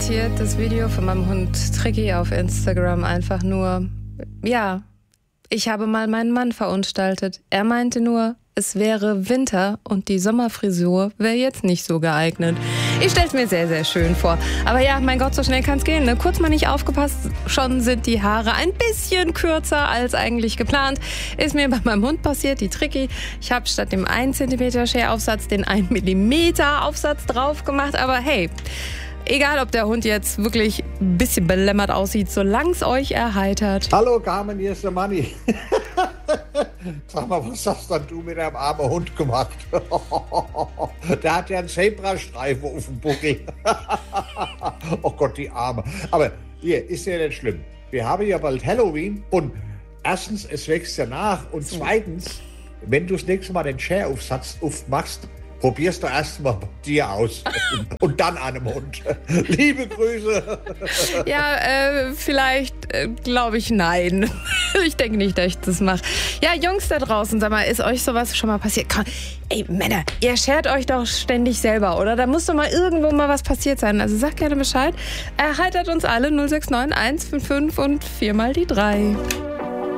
kommentiert das Video von meinem Hund Tricky auf Instagram einfach nur, ja, ich habe mal meinen Mann verunstaltet. Er meinte nur, es wäre Winter und die Sommerfrisur wäre jetzt nicht so geeignet. Ich stelle es mir sehr, sehr schön vor. Aber ja, mein Gott, so schnell kann es gehen. Ne? Kurz mal nicht aufgepasst, schon sind die Haare ein bisschen kürzer als eigentlich geplant. Ist mir bei meinem Hund passiert, die Tricky. Ich habe statt dem 1 cm Scheraufsatz den 1 mm Aufsatz drauf gemacht. Aber hey, egal ob der Hund jetzt wirklich ein bisschen belämmert aussieht, solange es euch erheitert. Hallo Carmen, hier ist der Manni. Sag mal, was hast denn du mit deinem armen Hund gemacht? Der hat ja einen Zebrastreifen auf dem Buckel. Oh Gott, die Arme. Aber hier, ist ja nicht schlimm. Wir haben ja bald Halloween und erstens, es wächst ja nach und zweitens, wenn du das nächste Mal den Scheraufsatz aufmachst, probierst du erst mal bei dir aus und dann an einem Hund. Liebe Grüße. Ja, vielleicht glaube ich nein. Ich denke nicht, dass ich das mache. Ja, Jungs da draußen, sag mal, ist euch sowas schon mal passiert? Komm, ey, Männer, ihr schert euch doch ständig selber, oder? Da muss doch mal irgendwo mal was passiert sein. Also sagt gerne Bescheid. Erheitert uns alle 069155 und 4 mal die 3.